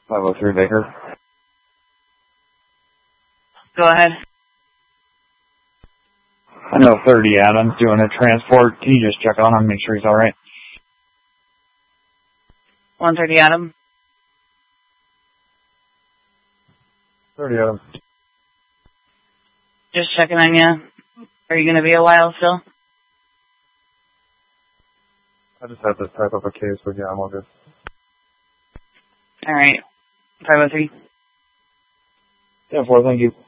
503 Baker. Go ahead. I know 30 Adams doing a transport. Can you just check on him, make sure he's alright? 130 Adam. 30 Adams. Just checking on you. Are you going to be a while still? I just have to type up a case, but yeah, I'm all good. Alright. 503. Yeah, 4, thank you.